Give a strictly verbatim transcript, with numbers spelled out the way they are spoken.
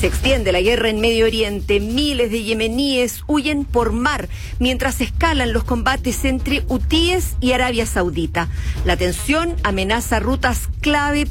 Se extiende la guerra en Medio Oriente. Miles de yemeníes huyen por mar mientras escalan los combates entre hutíes y Arabia Saudita. La tensión amenaza rutas clave